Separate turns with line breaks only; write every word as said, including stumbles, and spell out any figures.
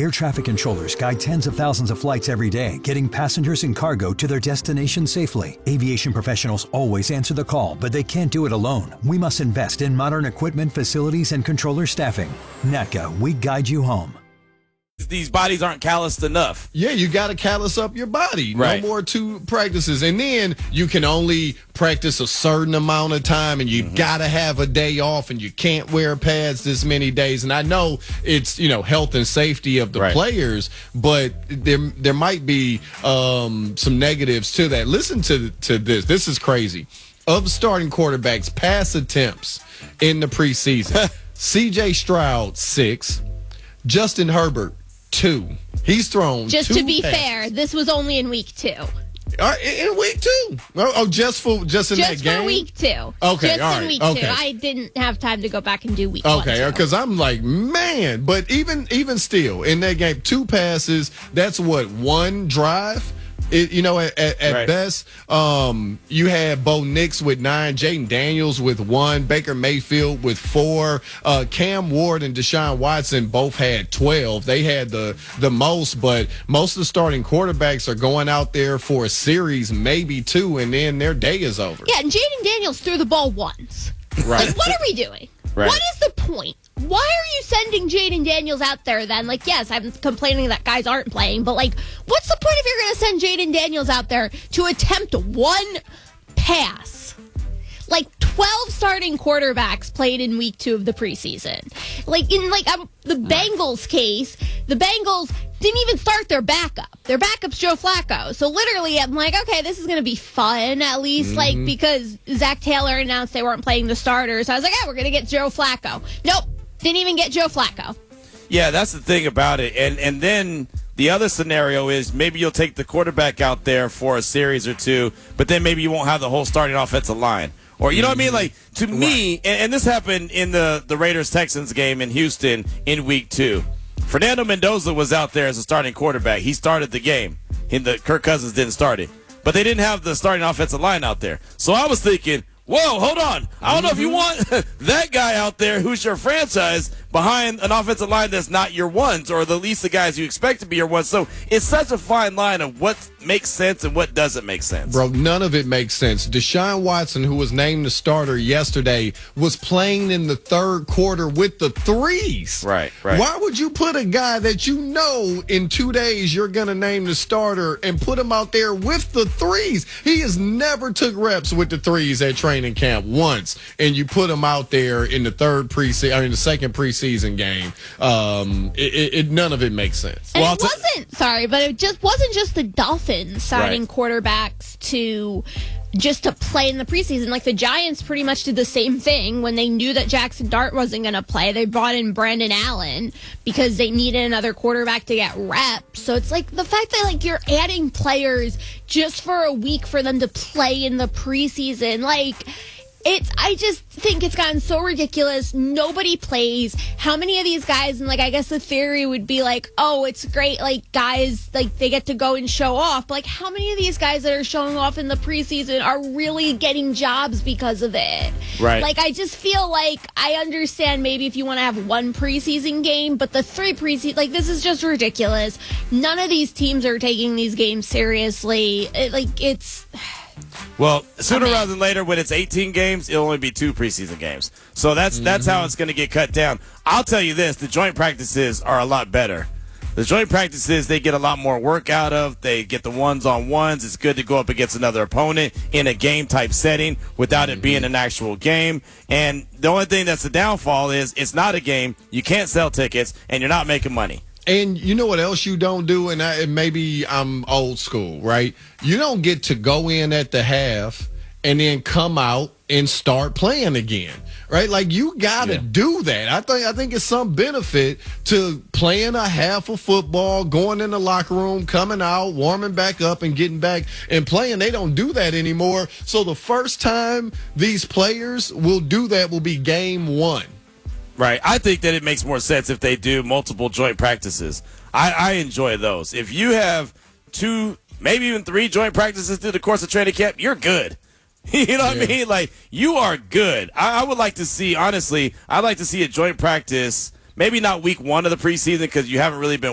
Air traffic controllers guide tens of thousands of flights every day, getting passengers and cargo to their destination safely. Aviation professionals always answer the call, but they can't do it alone. We must invest in modern equipment, facilities, and controller staffing. N A T C A, we guide you home.
These bodies aren't calloused enough.
Yeah, you got to callus up your body.
Right.
No more two practices. And then you can only practice a certain amount of time, and you mm-hmm. got to have a day off, and you can't wear pads this many days. And I know it's, you know, health and safety of the
right.
players, but there there might be um, some negatives to that. Listen to, to this. This is crazy. Of starting quarterbacks, pass attempts in the preseason, C J Stroud, six. Justin Herbert, two. He's thrown
Just
two
to be
passes.
fair, this was only in week two.
All right, in week two. Oh, oh, just for just in
Just
that game.
for week two.
Okay,
just
all
in
right,
week
okay.
two. I didn't have time to go back and do week one.
Okay, because I'm like, man, but even even still in that game, two passes. That's what, one drive. It, you know, at, at, at
right.
best, um, you had Bo Nix with nine, Jaden Daniels with one, Baker Mayfield with four, uh, Cam Ward and Deshaun Watson both had twelve. They had the the most, but most of the starting quarterbacks are going out there for a series, maybe two, and then their day is over.
Yeah, and Jaden Daniels threw the ball once.
Right.
Like, what are we doing?
Right.
What is the point? Why are you sending Jaden Daniels out there then? Like, yes, I'm complaining that guys aren't playing, but, like, what's the point if you're going to send Jaden Daniels out there to attempt one pass? Like, twelve starting quarterbacks played in week two of the preseason. Like, in, like, um, the Bengals case, the Bengals didn't even start their backup. Their backup's Joe Flacco. So, literally, I'm like, okay, this is going to be fun, at least, mm-hmm. like, because Zach Taylor announced they weren't playing the starters. I was like, yeah, we're going to get Joe Flacco. Nope. Didn't even get Joe Flacco.
Yeah, that's the thing about it. And and then the other scenario is maybe you'll take the quarterback out there for a series or two, but then maybe you won't have the whole starting offensive line. Or, you know what I mean? Like, to me, and, and this happened in the, the Raiders-Texans game in Houston in week two. Fernando Mendoza was out there as a starting quarterback. He started the game. He, the, Kirk Cousins didn't start it. But they didn't have the starting offensive line out there. So I was thinking, whoa, hold on. I don't know if you want that guy out there who's your franchise behind an offensive line that's not your ones, or the least the guys you expect to be your ones. So it's such a fine line of what makes sense and what doesn't make sense.
Bro, none of it makes sense. Deshaun Watson, who was named the starter yesterday, was playing in the third quarter with the threes.
Right, right.
Why would you put a guy that you know in two days you're going to name the starter and put him out there with the threes? He has never took reps with the threes at training camp once, and you put him out there in the third preseason, or in the second preseason game. Um, it, it, it none of it makes sense.
And
Well,
it wasn't, sorry, but it just wasn't just the Dolphins signing
Right.
quarterbacks to just to play in the preseason. Like, the Giants pretty much did the same thing when they knew that Jackson Dart wasn't going to play. They brought in Brandon Allen because they needed another quarterback to get reps. So it's like the fact that, like, you're adding players just for a week for them to play in the preseason. Like, It's. I just think it's gotten so ridiculous. Nobody plays. How many of these guys, and, like, I guess the theory would be, like, oh, it's great, like, guys, like, they get to go and show off. But, like, how many of these guys that are showing off in the preseason are really getting jobs because of it?
Right.
Like, I just feel like I understand maybe if you want to have one preseason game, but the three preseason, like, this is just ridiculous. None of these teams are taking these games seriously. It, like, it's...
Well, sooner
I mean,
rather than later, when it's eighteen games, it'll only be two preseason games. So that's mm-hmm. that's how it's going to get cut down. I'll tell you this, the joint practices are a lot better. The joint practices, they get a lot more work out of. They get the ones-on-ones. It's good to go up against another opponent in a game-type setting without mm-hmm. it being an actual game. And the only thing that's the downfall is it's not a game. You can't sell tickets, and you're not making money.
And you know what else you don't do? And, I, and maybe I'm old school, right? You don't get to go in at the half and then come out and start playing again, right? Like, you got to yeah. do that. I think I think it's some benefit to playing a half of football, going in the locker room, coming out, warming back up, and getting back and playing. They don't do that anymore. So the first time these players will do that will be game one.
Right. I think that it makes more sense if they do multiple joint practices. I, I enjoy those. If you have two, maybe even three joint practices through the course of training camp, you're good. You know what yeah. I mean? Like, you are good. I, I would like to see, honestly, I'd like to see a joint practice, maybe not week one of the preseason because you haven't really been